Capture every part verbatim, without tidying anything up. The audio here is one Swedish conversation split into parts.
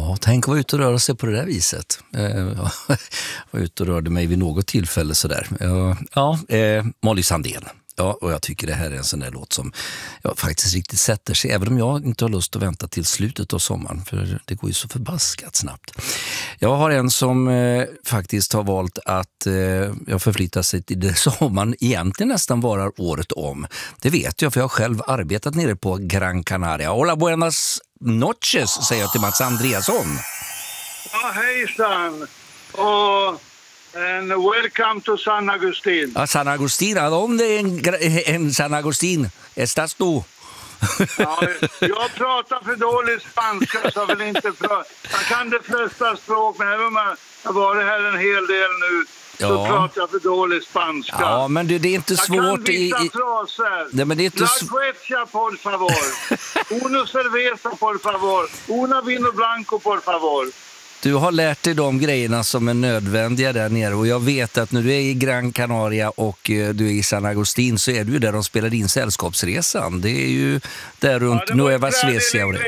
Ja, tänk att vara ute och röra sig på det där viset. Jag var ute och rörde mig vid något tillfälle sådär. Ja, eh, Molly Sandén. Ja, och jag tycker det här är en sån där låt som ja, faktiskt riktigt sätter sig, även om jag inte har lust att vänta till slutet av sommaren, för det går ju så förbaskat snabbt. Jag har en som eh, faktiskt har valt att eh, jag förflyttar sig till det sommaren egentligen nästan varar året om. Det vet jag, för jag har själv arbetat nere på Gran Canaria. Hola, buenas noches, säger jag till Mats Andreasson. Ja, hejsan. Och and welcome to San Agustin. Ja, San Agustin, ¿a dónde en, en San Agustin estás tú? Ja, jag pratar för dåligt spanska, så jag vill inte prata. Jag kan de flesta språk, men även om jag har varit här en hel del nu, så ja. pratar jag för dåligt spanska. Ja, men det, det är inte jag svårt. Jag kan vissa i, i... fraser. Nej, men det är inte La sv... cuecia, por favor. Uno cerveza, por favor. Una vino blanco, por favor. Du har lärt dig de grejerna som är nödvändiga där nere, och jag vet att när du är i Gran Canaria och du är i San Agustin så är du där de spelar in Sällskapsresan. Det är ju där runt ja, Nueva Svezia. Och det.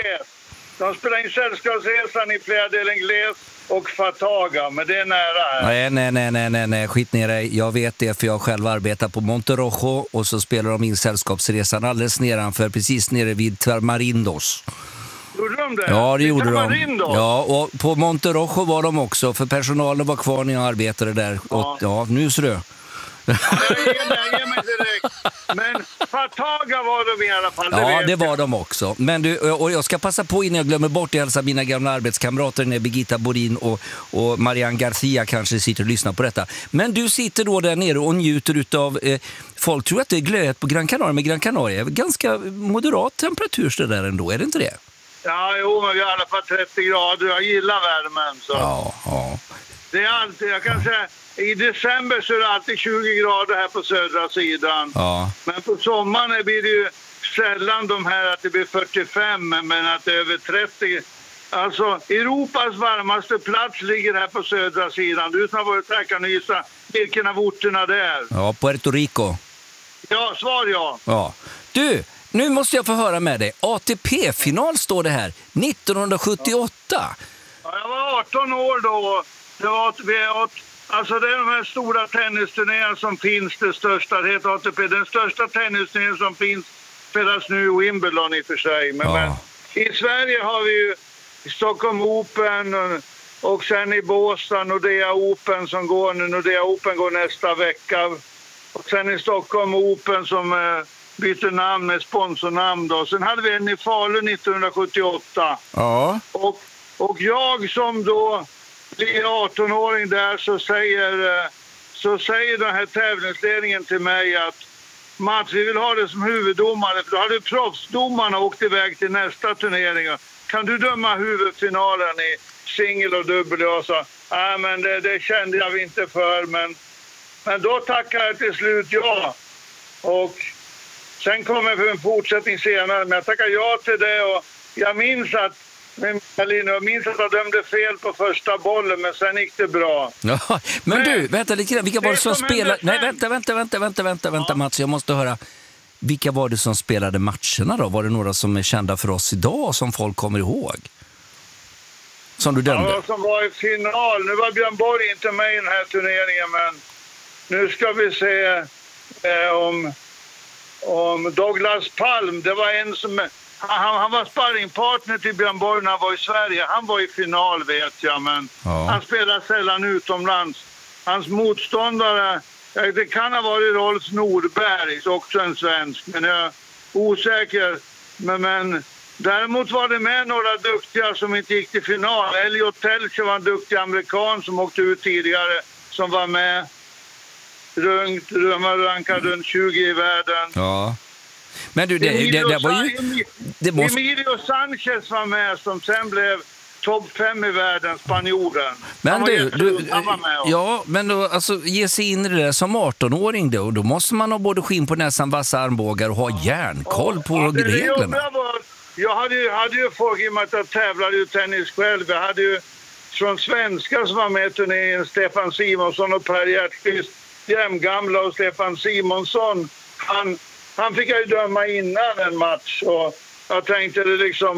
De spelar in Sällskapsresan i Playa del Inglés och Fataga, men det är nära här. Nej, nej, nej, nej, nej, nej, skit ner dig. Jag vet det, för jag själv arbetar på Monterrojo, och så spelar de in Sällskapsresan alldeles nedanför, precis nere vid Tamarindos. Gjorde de det? Ja, det gjorde de. Då? Ja, och på Monterrojo var de också, för personalen var kvar när jag arbetade där. Ja, och, ja nu ser du. Ja, jag ger mig, jag ger mig direkt. Men Fataga var de i alla fall. Det ja, det var jag. De också. Men du, och jag ska passa på innan jag glömmer bort att hälsa mina gamla arbetskamrater när Birgitta Borin och, och Marianne Garcia kanske sitter och lyssnar på detta. Men du sitter då där nere och njuter utav, eh, folk tror att det är glödet på Gran Canaria, men Gran Canaria är ganska moderat temperatur så där ändå, är det inte det? Ja, jo, men vi har i alla fall trettio grader. Jag gillar värmen. Så. Ja, ja. Det är alltid, jag kan säga, i december så är det alltid tjugo grader här på södra sidan. Ja. Men på sommaren blir det ju sällan de här att det blir fyrtiofem, men att det är över trettio. Alltså, Europas varmaste plats ligger här på södra sidan. Du som har varit här kan gissa vilken av orterna det är. Ja, Puerto Rico. Ja, svar ja. Ja. Du, nu måste jag få höra med dig. A T P-final står det här. nittonhundrasjuttioåtta. Ja, jag var arton år då. Det var, alltså det är de här stora tennisturnéerna som finns, det största. Det heter A T P. Den största tennisturnén som finns spelas nu i Wimbledon i och för sig. Men, ja. men i Sverige har vi ju Stockholm Open och, och sen i Båstad Nordea Open som går nu. Nordea Open går nästa vecka. Och sen i Stockholm Open som eh, byter namn med sponsornamn då. Sen hade vi en i Falun nittonhundrasjuttioåtta. Ja. Och, och jag som då blir arton-åring där så säger, eh, så säger den här tävlingsledningen till mig att Mats, vi vill ha det som huvuddomare. För då hade proffsdomarna åkt iväg till nästa turnering. Kan du döma huvudfinalen i singel och dubbel? Jag sa, nej men det, det kände jag inte för. Men, men då tackade jag till slut ja. Och sen kom jag för en fortsättning senare. Men jag tackade ja till det och jag minns att Men jag minns att jag dömde fel på första bollen, men sen gick det bra. Ja, men, men du, vänta lite grann. Vilka var det som, som spelade? Nej, vänta, vänta, vänta, vänta, vänta, vänta, ja. Mats, jag måste höra. Vilka var det som spelade matcherna då? Var det några som är kända för oss idag som folk kommer ihåg? Som du dömde? Ja, som var i final. Nu var Björn Borg inte med i den här turneringen, men nu ska vi se eh, om, om Douglas Palm. Det var en som... Han, han var sparringpartner till Björn Borg när han var i Sverige. Han var i final vet jag, men ja. Han spelar sällan utomlands. Hans motståndare, det kan ha varit Rolf Nordberg, också en svensk, men jag är osäker. Men, men däremot var det med några duktiga som inte gick till final. Elliot Telcher var en duktig amerikan som åkte ut tidigare, som var med runt, rankad runt tjugo i världen. Ja. Men du, det, det, det var ju... Det måste... Emilio Sanchez var med som sen blev topp fem i världen, spanjoren. Men du, du ja, men då, alltså, ge sig in i det där som arton-åring då, då måste man ha både skinn på näsan, vassa armbågar och ha järnkoll på ja, reglerna. Var, jag hade ju, hade ju folk i och med att jag tävlade ju tennis själv. Jag hade ju från svenskar som var med i turneringen, Stefan Simonsson och Per Hjertqvist, jämngamla, och Stefan Simonsson, han... Han fick jag ju döma innan en match och jag tänkte det liksom,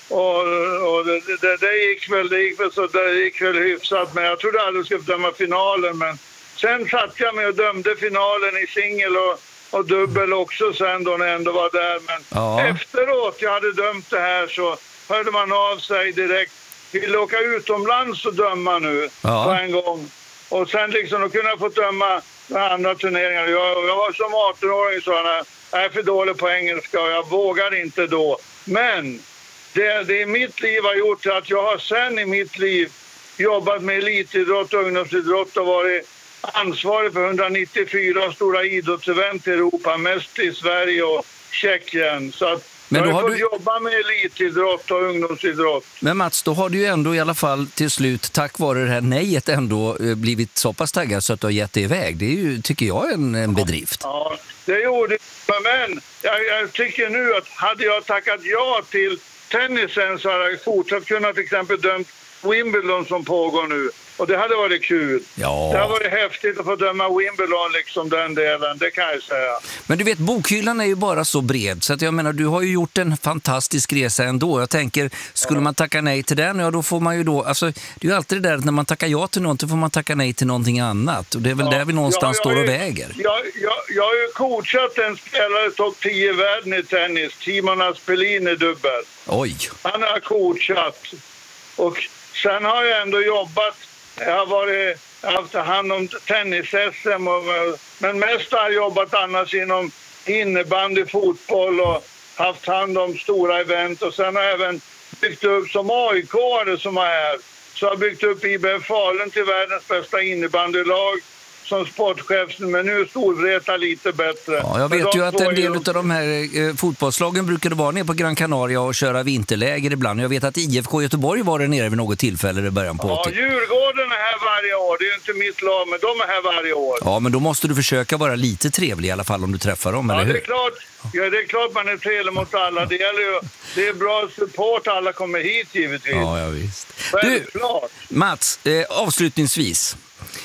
och, och det, det, det, gick väl, det gick väl så det gick väl hyfsat, men jag trodde aldrig skulle döma finalen. Men sen satt jag med och dömde finalen i singel och, och dubbel också sen då när jag ändå var där. Men ja. efteråt jag hade dömt det här så hörde man av sig direkt. Vill åka utomlands och döma nu ja. på en gång. Och sen liksom då kunde jag få döma andra turneringar. Jag, jag var som arton-åring så jag är för dålig på engelska och jag vågar inte då. Men det, det i mitt liv har gjort att jag har sen i mitt liv jobbat med elitidrott och ungdomsidrott och varit ansvarig för etthundranittiofyra stora idrottsevent i Europa, mest i Sverige och Tjeckien. Så att men jag då har har fått du... jobba med elitidrott och ungdomsidrott. Men Mats, då har du ju ändå i alla fall till slut, tack vare det här nejet, ändå blivit så pass taggad så att du har gett det iväg. Det är ju, tycker jag, en, en bedrift. Ja, det gjorde jag. Men jag, jag tycker nu att hade jag tackat ja till tennisen så hade jag fortsatt kunna till exempel dömt Wimbledon som pågår nu. Och det hade varit kul. Ja. Det hade varit häftigt att få döma Wimbledon, liksom den delen, det kan jag säga. Men du vet, bokhyllan är ju bara så bred så att jag menar, du har ju gjort en fantastisk resa ändå. Jag tänker, skulle man tacka nej till den, ja då får man ju då, alltså det är ju alltid det där att när man tackar ja till något, då får man tacka nej till någonting annat. Och det är väl ja. där vi någonstans ja, står och ju, väger. Jag, jag, jag har ju coachat en spelare topp tio i världen i tennis, Timon Aspelin dubbel. Oj. Han har coachat. Och sen har jag ändå jobbat. Jag har varit, jag har haft hand om tennis-S M, och, men mest har jag jobbat annars inom innebandy, fotboll och haft hand om stora event. Och sen har jag även byggt upp som A I K-are som är här. Så jag har byggt upp I B F Falun till världens bästa innebandylag som sportchef, men nu är Storvreta lite bättre. Ja, jag vet ju att en del av de här eh, fotbollslagen brukade vara nere på Gran Canaria och köra vinterläger ibland. Jag vet att I F K Göteborg var där nere vid något tillfälle i början på ja, åttio. Djurgården är här varje år. Det är ju inte mitt lag, men de är här varje år. Ja, men då måste du försöka vara lite trevlig i alla fall om du träffar dem, ja, eller hur? Det är klart, ja, det är klart man är trevlig mot alla. Det gäller ju, det är bra support, alla kommer hit givetvis. Ja, ja visst. Du, Mats, eh, avslutningsvis.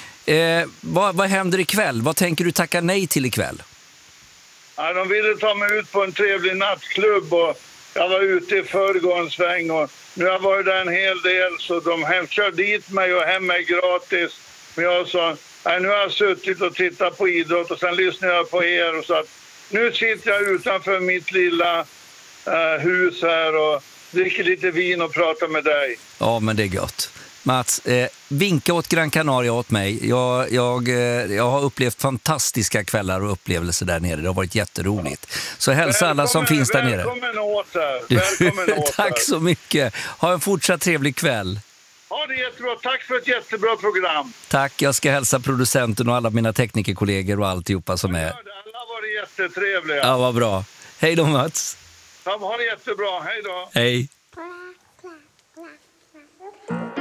Eh, vad, vad händer ikväll? Vad tänker du tacka nej till ikväll? Ja, de ville ta mig ut på en trevlig nattklubb och jag var ute i förrgår en sväng och nu har jag varit där en hel del så de hem, kör dit mig och hem mig gratis. Men jag sa, nej, nu har jag suttit och tittat på idrott och sen lyssnar jag på er och så att nu sitter jag utanför mitt lilla eh, hus här och dricker lite vin och pratar med dig. Ja, men det är gott. Mats, eh, vinka åt Gran Canaria åt mig. Jag, jag, eh, jag har upplevt fantastiska kvällar och upplevelser där nere. Det har varit jätteroligt. Så hälsa välkommen, alla som finns där nere. Välkommen åt här. Välkommen åt Tack här. Så mycket. Ha en fortsatt trevlig kväll. Ja, det är jättebra. Tack för ett jättebra program. Tack, jag ska hälsa producenten och alla mina teknikerkollegor och alltihopa som är. Alla har varit jättetrevliga. Ja, vad bra. Hej då, Mats. Ja, ha det jättebra. Hej då. Hej.